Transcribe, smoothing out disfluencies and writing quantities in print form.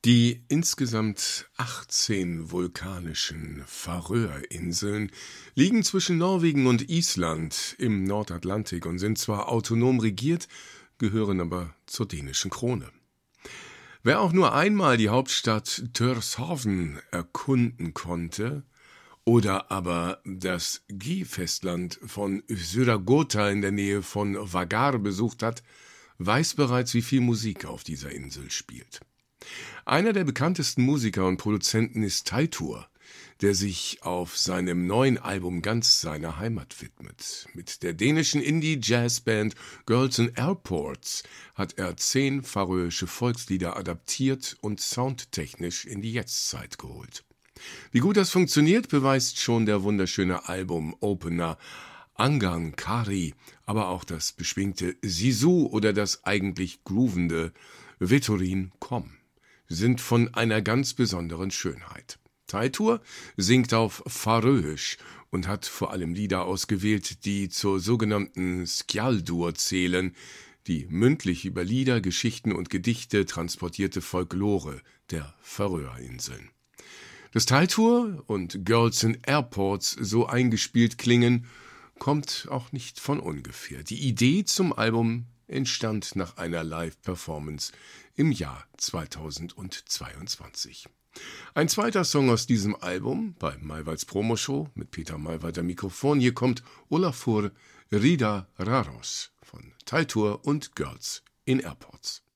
Die insgesamt 18 vulkanischen Färöerinseln liegen zwischen Norwegen und Island im Nordatlantik und sind zwar autonom regiert, gehören aber zur dänischen Krone. Wer auch nur einmal die Hauptstadt Tórshavn erkunden konnte oder aber das Ski-Festland von Syragota in der Nähe von Vágar besucht hat, weiß bereits, wie viel Musik auf dieser Insel spielt. Einer der bekanntesten Musiker und Produzenten ist Teitur, der sich auf seinem neuen Album ganz seiner Heimat widmet. Mit der dänischen Indie-Jazzband Girls in Airports hat er 10 färöische Volkslieder adaptiert und soundtechnisch in die Jetztzeit geholt. Wie gut das funktioniert, beweist schon der wunderschöne Album-Opener Angang Kari, aber auch das beschwingte Sisu oder das eigentlich groovende Vetturin Kom sind von einer ganz besonderen Schönheit. Teitur singt auf Färöisch und hat vor allem Lieder ausgewählt, die zur sogenannten Skjaldur zählen, die mündlich über Lieder, Geschichten und Gedichte transportierte Folklore der Färöerinseln. Dass Teitur und Girls in Airports so eingespielt klingen, kommt auch nicht von ungefähr. Die Idee zum Album entstand nach einer Live-Performance im Jahr 2022. Ein zweiter Song aus diesem Album bei Maywalds Promoshow mit Peter Maywald am Mikrofon. Hier kommt Olafur Rida Raros von Teitur und Girls in Airports.